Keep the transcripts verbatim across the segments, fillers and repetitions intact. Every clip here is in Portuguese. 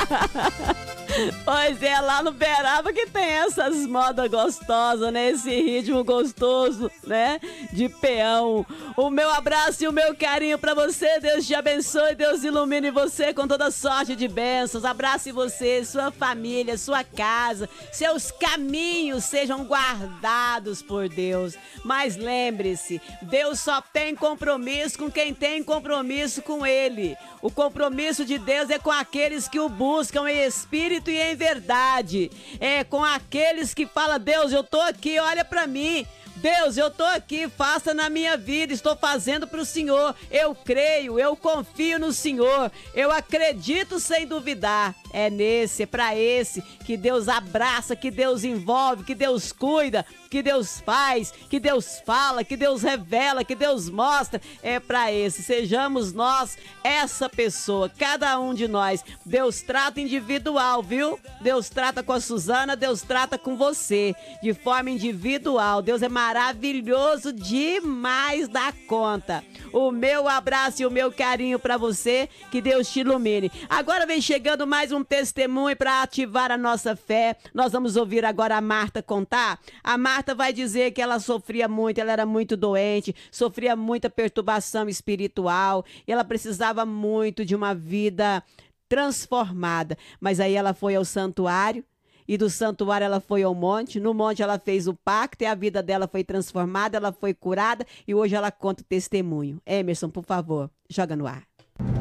Pois é, lá no Beraba que tem essas modas gostosas, né? Esse ritmo gostoso, né? De peão. O meu abraço e o meu carinho pra você. Deus te abençoe, Deus ilumine você com toda sorte de bênçãos. Abrace você, sua família, sua casa. Seus caminhos sejam guardados por Deus. Mas lembre-se, Deus só tem compromisso com quem tem compromisso com Ele. O compromisso de Deus é com aqueles que o buscam em espírito e em verdade. É com aqueles que falam: Deus, eu tô aqui, olha pra mim. Deus, eu tô aqui, faça na minha vida, estou fazendo para o Senhor. Eu creio, eu confio no Senhor, eu acredito sem duvidar. É nesse, é para esse que Deus abraça, que Deus envolve, que Deus cuida, que Deus faz, que Deus fala, que Deus revela, que Deus mostra. É para esse, sejamos nós essa pessoa, cada um de nós. Deus trata individual, viu? Deus trata com a Suzana, Deus trata com você, de forma individual. Deus é maravilhoso demais da conta. O meu abraço e o meu carinho para você, que Deus te ilumine. Agora vem chegando mais um testemunho para ativar a nossa fé. Nós vamos ouvir agora a Marta contar. A Marta vai dizer que ela sofria muito, ela era muito doente, sofria muita perturbação espiritual, e ela precisava muito de uma vida transformada. Mas aí ela foi ao santuário, e do santuário ela foi ao monte. No monte ela fez o pacto e a vida dela foi transformada, ela foi curada, e hoje ela conta o testemunho. Emerson, por favor, joga no ar.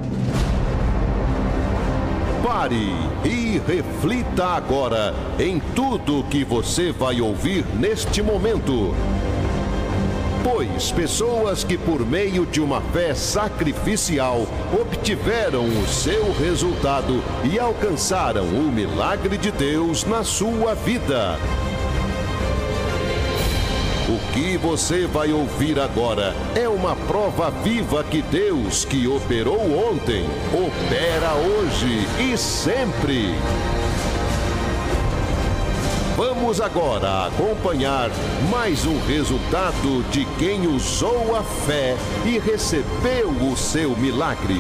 Pare e reflita agora em tudo que você vai ouvir neste momento. Pois pessoas que por meio de uma fé sacrificial obtiveram o seu resultado e alcançaram o milagre de Deus na sua vida. O que você vai ouvir agora é uma prova viva que Deus, que operou ontem, opera hoje e sempre. Vamos agora acompanhar mais um resultado de quem usou a fé e recebeu o seu milagre.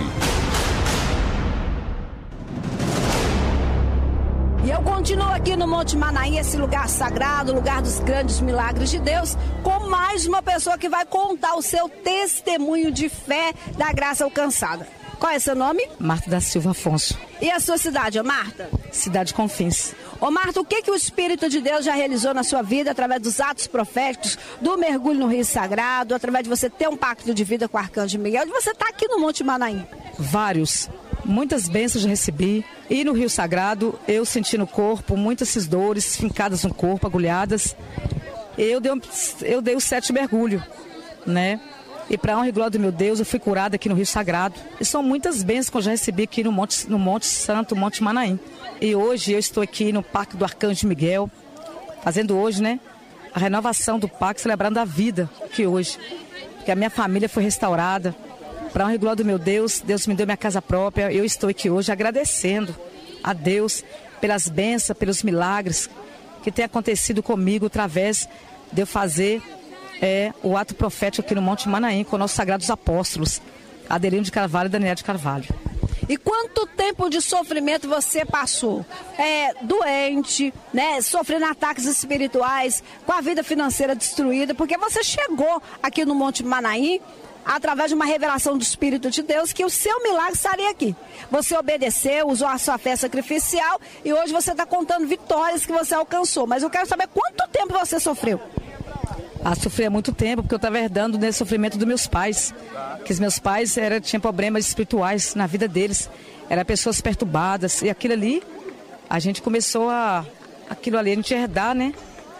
E eu continuo aqui no Monte Manaim, esse lugar sagrado, lugar dos grandes milagres de Deus, com mais uma pessoa que vai contar o seu testemunho de fé da graça alcançada. Qual é seu nome? Marta da Silva Afonso. E a sua cidade, ô Marta? Cidade Confins. Ô Marta, o que, que o Espírito de Deus já realizou na sua vida através dos atos proféticos, do mergulho no Rio Sagrado, através de você ter um pacto de vida com o Arcanjo Miguel, de você estar aqui no Monte Manaim? Vários. Muitas bênçãos já recebi. E no Rio Sagrado, eu senti no corpo muitas dores fincadas no corpo, agulhadas. Eu dei, eu dei o sete mergulho, né? E para honra e glória do meu Deus, eu fui curada aqui no Rio Sagrado. E são muitas bênçãos que eu já recebi aqui no Monte, no Monte Santo, Monte Manaim. E hoje eu estou aqui no Pacto do Arcanjo Miguel, fazendo hoje, né, a renovação do pacto, celebrando a vida aqui hoje. Porque a minha família foi restaurada. Para honra e glória do meu Deus, Deus me deu minha casa própria. Eu estou aqui hoje agradecendo a Deus pelas bênçãos, pelos milagres que tem acontecido comigo através de eu fazer é, o ato profético aqui no Monte Manaim com nossos sagrados apóstolos, Adelino de Carvalho e Daniel de Carvalho. E quanto tempo de sofrimento você passou? É, doente, né? Sofrendo ataques espirituais, com a vida financeira destruída, porque você chegou aqui no Monte Manaim através de uma revelação do Espírito de Deus que o seu milagre estaria aqui. Você obedeceu, usou a sua fé sacrificial e hoje você está contando vitórias que você alcançou. Mas eu quero saber quanto tempo você sofreu? Ah, sofri há muito tempo, porque eu estava herdando nesse sofrimento dos meus pais. Que os meus pais era, tinham problemas espirituais na vida deles. Eram pessoas perturbadas. E aquilo ali, a gente começou a... Aquilo ali a gente herdar, né?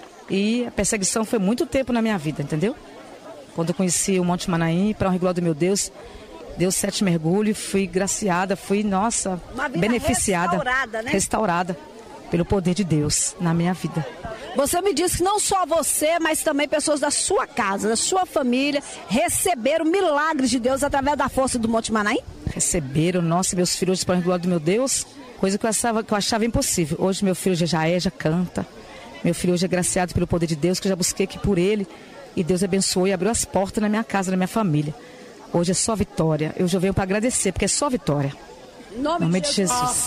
E a perseguição foi muito tempo na minha vida, entendeu? Quando eu conheci o Monte Manaim, para honra e glória do meu Deus, deu sete mergulhos, fui graciada, fui, nossa, beneficiada. Restaurada, né? Restaurada pelo poder de Deus na minha vida. Você me disse que não só você, mas também pessoas da sua casa, da sua família, receberam milagres de Deus através da força do Monte Manaim? Receberam, nossa, meus filhos, para honra e glória do meu Deus, coisa que eu achava, que eu achava impossível. Hoje meu filho já é, já canta. Meu filho hoje é graciado pelo poder de Deus, que eu já busquei aqui por ele. E Deus abençoou e abriu as portas na minha casa, na minha família. Hoje é só vitória. Eu já venho para agradecer, porque é só vitória. Em nome, em nome de de Jesus. Jesus.